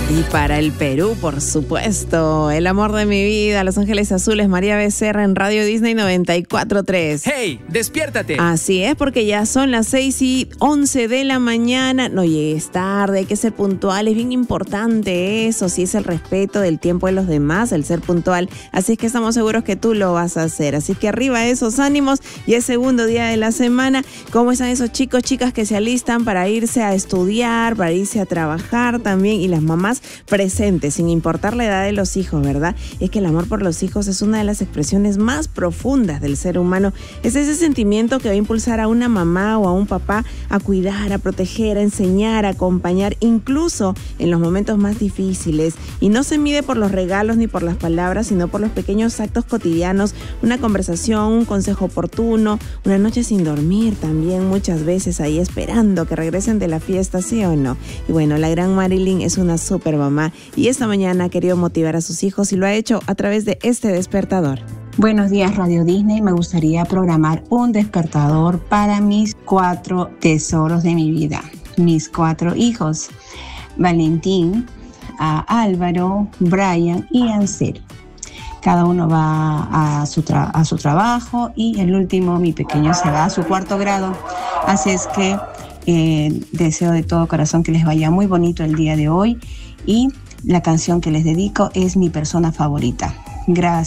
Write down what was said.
Y para el Perú, por supuesto, el amor de mi vida, Los Ángeles Azules, María Becerra en Radio Disney 94.3. ¡Hey! ¡Despiértate! Así es, porque ya son las 6:11 de la mañana. No llegues tarde, hay que ser puntual, es bien importante eso, si es el respeto del tiempo de los demás, el ser puntual. Así es que estamos seguros que tú lo vas a hacer. Así que arriba esos ánimos, y es segundo día de la semana. ¿Cómo están esos chicos, chicas que se alistan para irse a estudiar, para irse a trabajar también? Y las mamás presentes, sin importar la edad de los hijos, ¿verdad? Es que el amor por los hijos es una de las expresiones más profundas del ser humano. Es ese sentimiento que va a impulsar a una mamá o a un papá a cuidar, a proteger, a enseñar, a acompañar, incluso en los momentos más difíciles. Y no se mide por los regalos ni por las palabras, sino por los pequeños actos cotidianos, una conversación, un consejo oportuno, una noche sin dormir también, muchas veces ahí esperando que regresen de la fiesta, ¿sí o no? Y bueno, la gran Marilyn es una súper mamá y esta mañana ha querido motivar a sus hijos y lo ha hecho a través de este despertador. Buenos días, Radio Disney. Me gustaría programar un despertador para mis 4 tesoros de mi vida, mis 4 hijos, Valentín, Álvaro, Brian y Ansel. Cada uno va a su trabajo y el último, mi pequeño, se va a su 4º grado. Así es que deseo de todo corazón que les vaya muy bonito el día de hoy y la canción que les dedico es Mi Persona Favorita. Gracias.